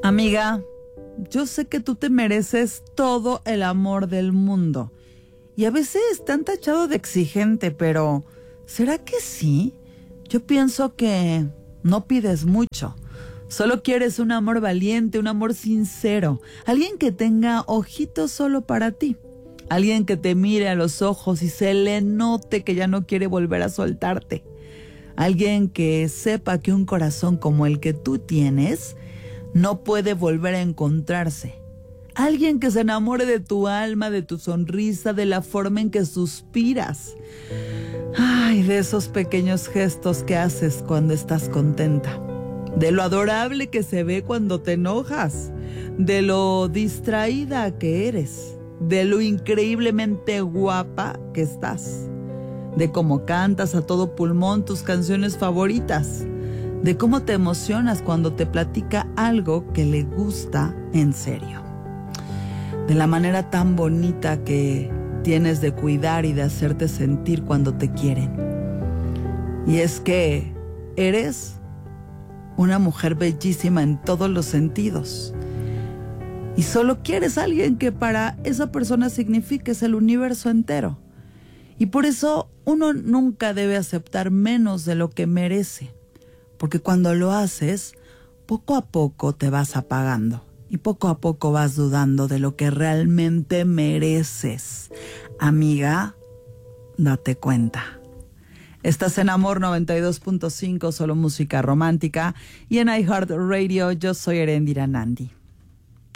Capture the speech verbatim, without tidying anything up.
Amiga, yo sé que tú te mereces todo el amor del mundo. Y a veces te han tachado de exigente, pero ¿será que sí? Yo pienso que no pides mucho. Solo quieres un amor valiente, un amor sincero. Alguien que tenga ojitos solo para ti. Alguien que te mire a los ojos y se le note que ya no quiere volver a soltarte. Alguien que sepa que un corazón como el que tú tienes no puede volver a encontrarse. Alguien que se enamore de tu alma, de tu sonrisa, de la forma en que suspiras. Ay, de esos pequeños gestos que haces cuando estás contenta. De lo adorable que se ve cuando te enojas. De lo distraída que eres. De lo increíblemente guapa que estás. De cómo cantas a todo pulmón tus canciones favoritas. De cómo te emocionas cuando te platica algo que le gusta en serio. De la manera tan bonita que tienes de cuidar y de hacerte sentir cuando te quieren. Y es que eres una mujer bellísima en todos los sentidos. Y solo quieres a alguien que para esa persona signifiques el universo entero. Y por eso uno nunca debe aceptar menos de lo que merece. Porque cuando lo haces, poco a poco te vas apagando. Y poco a poco vas dudando de lo que realmente mereces. Amiga, date cuenta. Estás en Amor noventa y dos punto cinco, solo música romántica. Y en iHeartRadio, yo soy Erendira Nandi.